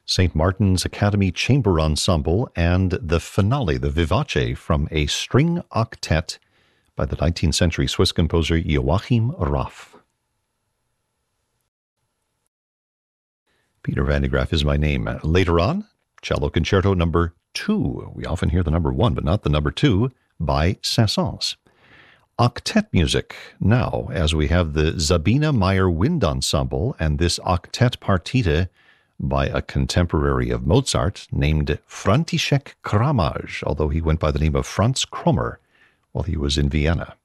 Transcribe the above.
St. Martin's Academy Chamber Ensemble, and the finale, the Vivace, from a string octet by the 19th century Swiss composer Joachim Raff. Peter Van de Graaff is my name. Later on, Cello Concerto number 2. We often hear the number 1, but not the number 2, by Saint-Saëns. Octet music now, as we have the Sabine Meyer Wind Ensemble and this octet partita by a contemporary of Mozart named František Kramaj, although he went by the name of Franz Krommer while he was in Vienna.